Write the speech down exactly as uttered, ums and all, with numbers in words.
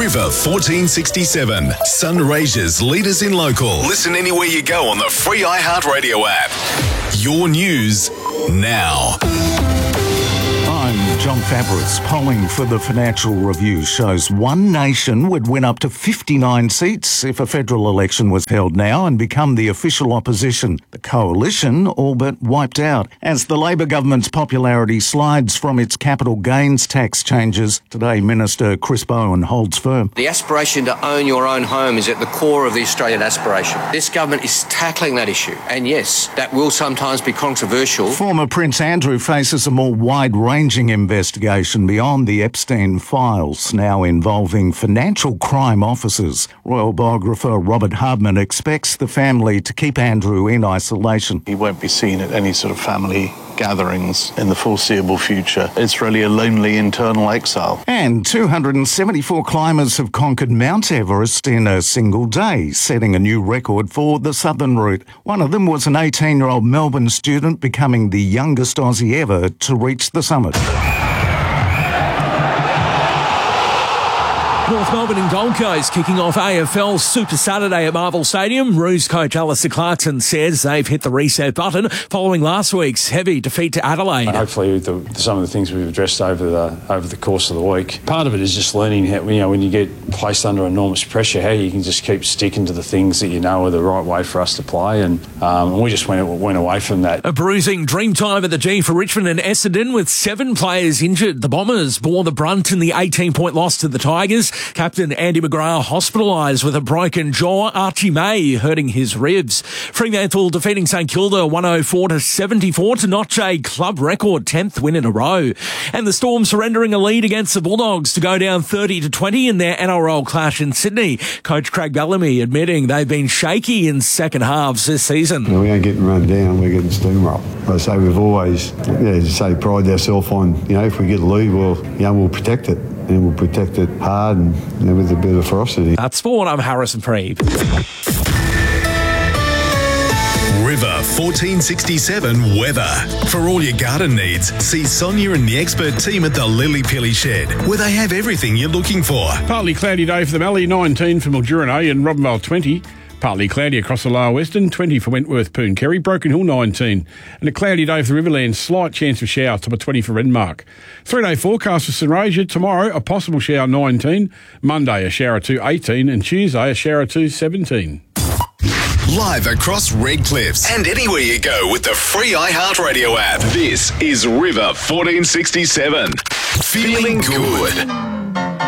River fourteen sixty-seven, Sunraysia's leaders in local. Listen anywhere you go on the free iHeartRadio app. Your news now. I'm John Fabris. Polling for the Financial Review shows One Nation would win up to fifty-nine seats if a federal election was held now and become the official opposition. The coalition all but wiped out as the Labor government's popularity slides from its capital gains tax changes. Today, Minister Chris Bowen holds firm. The aspiration to own your own home is at the core of the Australian aspiration. This government is tackling that issue. And yes, that will sometimes be controversial. Former Prince Andrew faces a more wide-ranging investigation beyond the Epstein files, now involving financial crime officers. Royal biographer Robert Hardman expects the family to keep Andrew in isolation. He won't be seen at any sort of family gatherings in the foreseeable future. It's really a lonely internal exile. And two hundred seventy-four climbers have conquered Mount Everest in a single day, setting a new record for the southern route. One of them was an eighteen-year-old Melbourne student, becoming the youngest Aussie ever to reach the summit. North Melbourne and Gold Coast kicking off A F L Super Saturday at Marvel Stadium. Roos coach Alistair Clarkson says they've hit the reset button following last week's heavy defeat to Adelaide. Hopefully with the, some of the things we've addressed over the over the course of the week. Part of it is just learning how, you know, when you get placed under enormous pressure, how you can just keep sticking to the things that you know are the right way for us to play, and, um, and we just went, went away from that. A bruising dream time at the G for Richmond and Essendon with seven players injured. The Bombers bore the brunt in the eighteen-point loss to the Tigers. Captain Andy McGrath hospitalised with a broken jaw. Archie May hurting his ribs. Fremantle defeating St Kilda one oh four to seventy-four to notch a club record tenth win in a row. And the Storm surrendering a lead against the Bulldogs to go down thirty to twenty in their N R L clash in Sydney. Coach Craig Bellamy admitting they've been shaky in second halves this season. You know, we ain't getting run down, we're getting steamrolled. I say we've always, yeah, say pride ourselves on, you know, if we get a lead, well, you know, we'll protect it. And we'll protect it hard and, you know, with a bit of ferocity. That's sport. I'm Harrison Preeb. River fourteen sixty-seven weather. For all your garden needs, see Sonia and the expert team at the Lily Pilly Shed, where they have everything you're looking for. Partly cloudy day for the Mallee, nineteen for Mildura and Robinvale, twenty. Partly cloudy across the lower western, twenty for Wentworth, Pooncarie, Broken Hill nineteen. And a cloudy day for the Riverland, slight chance of shower, top of twenty for Renmark. Three-day forecast for Sunraysia, tomorrow a possible shower nineteen, Monday a shower to eighteen, and Tuesday a shower to seventeen. Live across Red Cliffs and anywhere you go with the free iHeartRadio app. This is River fourteen sixty-seven. Feeling good.